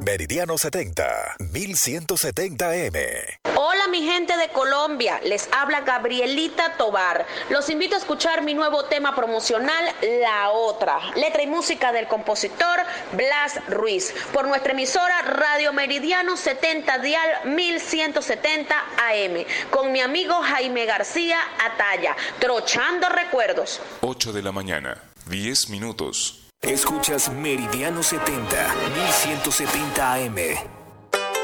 Meridiano 70, 1170M. Hola mi gente de Colombia, les habla Gabrielita Tobar. Los invito a escuchar mi nuevo tema promocional, La Otra. Letra y música del compositor Blas Ruiz. Por nuestra emisora Radio Meridiano 70 Dial 1170 AM. Con mi amigo Jaime García Ataya. Trochando recuerdos. 8 de la mañana, 10 minutos. Escuchas Meridiano 70, 1170 AM.